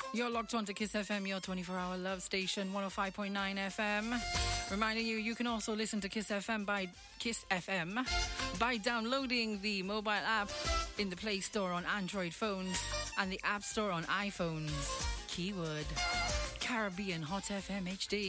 You're locked on to Kiss FM, your 24-hour love station, 105.9 FM. Reminding you can also listen to Kiss FM by downloading the mobile app in the Play Store on Android phones and the App Store on iPhones. Keyword Caribbean Hot FM HD.